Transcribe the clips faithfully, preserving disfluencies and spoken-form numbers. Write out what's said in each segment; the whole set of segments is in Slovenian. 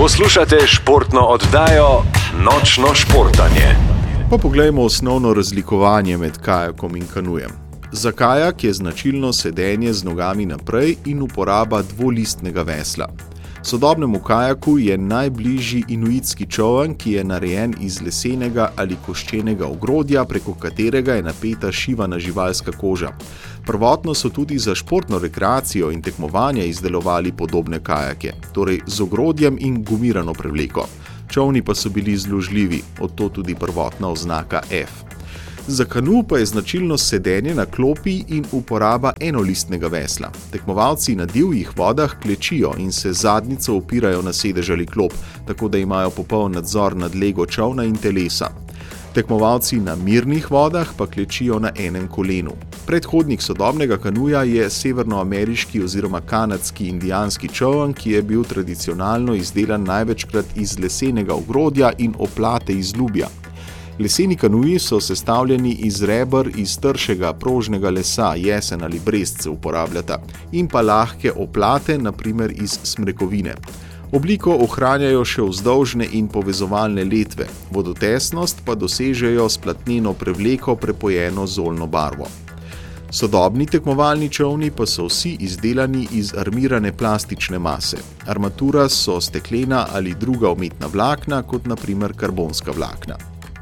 Poslušate športno oddajo Nočno športanje. Pa poglejmo osnovno razlikovanje med kajakom in kanujem. Za kajak je značilno sedenje z nogami naprej in uporaba dvolistnega vesla. Sodobnemu kajaku je najbližji inuitski čoln, ki je narejen iz lesenega ali koščenega ogrodja, preko katerega je napeta šivana živalska koža. Prvotno so tudi za športno rekreacijo in tekmovanje izdelovali podobne kajake, torej z ogrodjem in gumirano prevleko. Čolni pa so bili zložljivi, od to tudi prvotna oznaka F. Za kanu pa je značilno sedenje na klopi in uporaba enolistnega vesla. Tekmovalci na divjih vodah klečijo in se zadnico opirajo na sedež ali klop, tako da imajo popoln nadzor nad lego čolna in telesa. Tekmovalci na mirnih vodah pa klečijo na enem kolenu. Predhodnik sodobnega kanuja je severnoameriški oziroma kanadski indijanski čoln, ki je bil tradicionalno izdelan največkrat iz lesenega ogrodja in oplate iz lubja. Leseni kanuji so sestavljeni iz reber iz tršega prožnega lesa, jesen ali brest se uporabljata, in pa lahke oplate, na primer iz smrekovine. Obliko ohranjajo še vzdolžne in povezovalne letve, vodotesnost pa dosežejo s platneno prevleko prepojeno z oljno barvo. Sodobni tekmovalni čolni pa so vsi izdelani iz armirane plastične mase. Armatura so steklena ali druga umetna vlakna, kot na primer karbonska vlakna.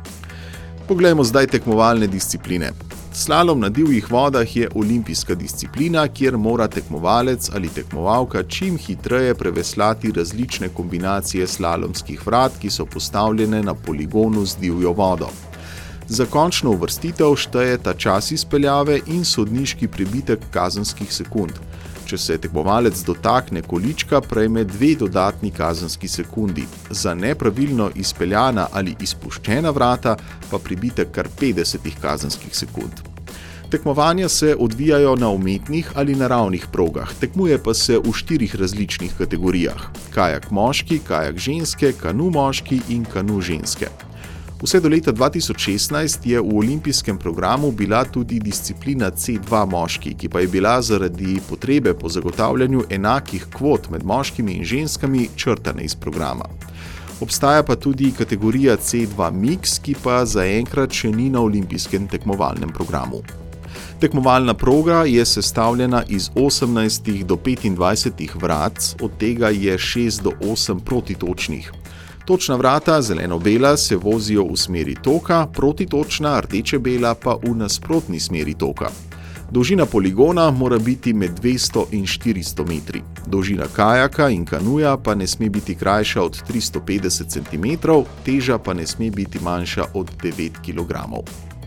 Poglejmo zdaj tekmovalne discipline. Slalom na divjih vodah je olimpijska disciplina, kjer mora tekmovalec ali tekmovalka čim hitreje preveslati različne kombinacije slalomskih vrat, ki so postavljene na poligonu z divjo vodo. Za končno uvrstitev štejeta čas izpeljave in sodniški pribitek kazenskih sekund. Če se tekmovalec dotakne količka, prejme dve dodatni kazenski sekundi. Za nepravilno izpeljana ali izpuščena vrata pa pribitek kar petdeset kazenskih sekund. Tekmovanja se odvijajo na umetnih ali naravnih progah, tekmuje pa se v štirih različnih kategorijah: kajak moški, kajak ženske, kanu moški in kanu ženske. Vse do leta dva tisoč šestnajst je v olimpijskem programu bila tudi disciplina C dva moški, ki pa je bila zaradi potrebe po zagotavljanju enakih kvot med moškimi in ženskami črtana iz programa. Obstaja pa tudi kategorija C dva mix, ki pa zaenkrat še ni na olimpijskem tekmovalnem programu. Tekmovalna proga je sestavljena iz osemnajstih do petindvajsetih vratc, od tega je šest do osem protitočnih. Točna vrata, zeleno-bela, se vozijo v smeri toka, protitočna, rdeče-bela pa v nasprotni smeri toka. Dolžina poligona mora biti med dvesto in štiristo metri. Dolžina kajaka in kanuja pa ne sme biti krajša od tristo petdeset centimetrov, teža pa ne sme biti manjša od devet kilogramov.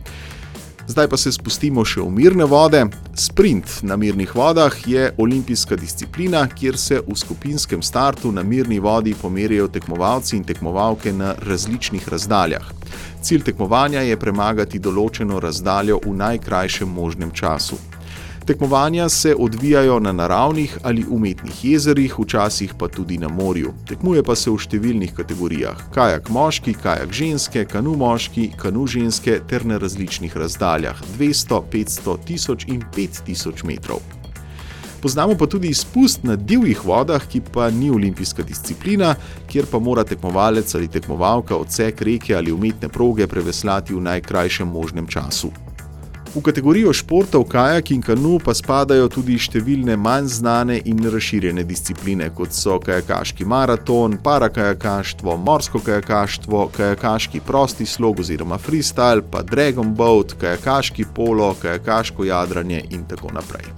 Zdaj pa se spustimo še v mirne vode. Sprint na mirnih vodah je olimpijska disciplina, kjer se v skupinskem startu na mirni vodi pomerijo tekmovalci in tekmovalke na različnih razdaljah. Cilj tekmovanja je premagati določeno razdaljo v najkrajšem možnem času. Tekmovanja se odvijajo na naravnih ali umetnih jezerih, včasih pa tudi na morju. Tekmuje pa se v številnih kategorijah: kajak moški, kajak ženske, kanu moški, kanu ženske ter na različnih razdaljah dvesto, petsto, tisoč in pet tisoč metrov. Poznamo pa tudi spust na divjih vodah, ki pa ni olimpijska disciplina, kjer pa mora tekmovalec ali tekmovalka odsek reke ali umetne proge preveslati v najkrajšem možnem času. V kategorijo športov kajak in kanu pa spadajo tudi številne manj znane in razširjene discipline, kot so kajakaški maraton, parakajakaštvo, morsko kajakaštvo, kajakaški prosti slog oziroma freestyle, pa dragon boat, kajakaški polo, kajakaško jadranje in tako naprej.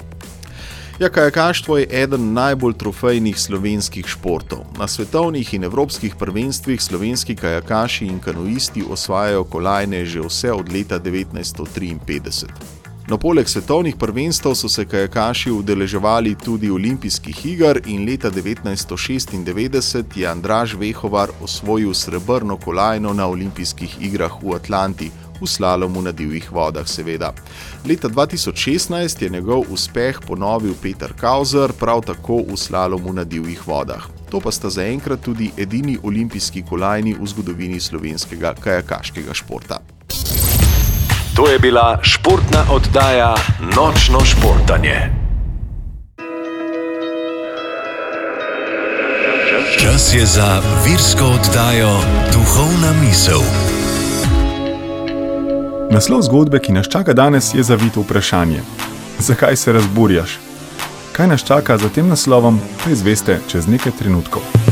Ja, kajakaštvo je eden najbolj trofejnih slovenskih športov. Na svetovnih in evropskih prvenstvih slovenski kajakaši in kanuisti osvajajo kolajne že vse od leta devetnajststo triinpetdeset. No, poleg svetovnih prvenstev so se kajakaši udeleževali tudi olimpijskih iger in leta devetnajststo šestindevetdeset je Andraž Vehovar osvojil srebrno kolajno na olimpijskih igrah v Atlanti, v slalomu na divjih vodah seveda. Leta dva tisoč šestnajst je njegov uspeh ponovil Peter Kauzer, prav tako v slalomu na divjih vodah. To pa sta zaenkrat tudi edini olimpijski kolajni v zgodovini slovenskega kajakaškega športa. To je bila športna oddaja Nočno športanje. Čas je za virsko oddajo Duhovna misel. Naslov zgodbe, ki nas čaka danes, je zavito vprašanje. Zakaj se razburjaš? Kaj nas čaka za tem naslovom, pa izveste čez nekaj trenutkov.